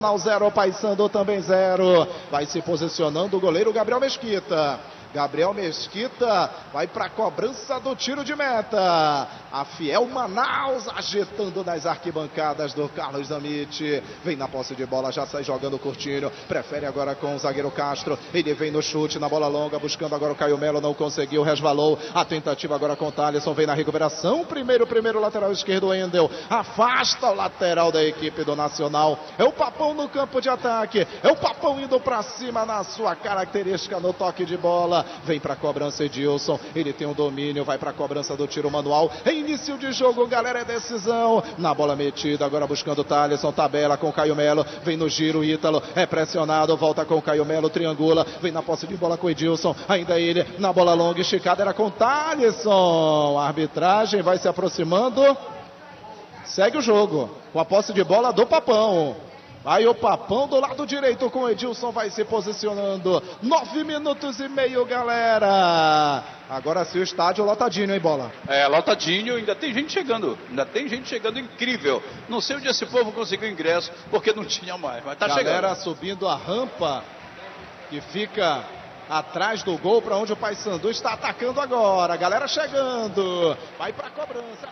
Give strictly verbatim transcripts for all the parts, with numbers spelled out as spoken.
Zero, Paysandu também zero. Vai se posicionando o goleiro Gabriel Mesquita. Gabriel Mesquita vai para a cobrança do tiro de meta. A fiel Manaus agitando nas arquibancadas do Carlos Damit. Vem na posse de bola, já sai jogando o Curtinho. Prefere agora com o zagueiro Castro. Ele vem no chute, na bola longa, buscando agora o Caio Melo. Não conseguiu, resvalou. A tentativa agora com o Thalisson. Vem na recuperação. Primeiro, primeiro lateral esquerdo, Wendel. Afasta o lateral da equipe do Nacional. É o Papão no campo de ataque. É o Papão indo para cima na sua característica no toque de bola. Vem para a cobrança Edilson, ele tem um domínio, vai para a cobrança do tiro manual. É início de jogo, galera, é decisão. Na bola metida, agora buscando o Thalisson, tabela com o Caio Melo. Vem no giro, Ítalo, é pressionado, volta com o Caio Melo, triangula. Vem na posse de bola com o Edilson, ainda ele, na bola longa, esticada, era com o Thalisson. A arbitragem vai se aproximando. Segue o jogo, com a posse de bola do Papão. Aí o Papão do lado direito com o Edilson vai se posicionando. Nove minutos e meio, galera. Agora sim o estádio lotadinho, hein, Bola? É, lotadinho, ainda tem gente chegando. Ainda tem gente chegando incrível. Não sei onde esse povo conseguiu ingresso, porque não tinha mais, mas tá galera chegando. Galera subindo a rampa que fica atrás do gol para onde o Paysandu está atacando agora. Galera chegando. Vai para a cobrança.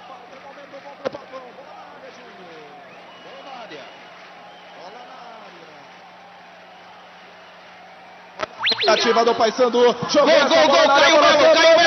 Ativa do Paysandu, jogou, gol, gol, gol, caiu, caiu, caiu,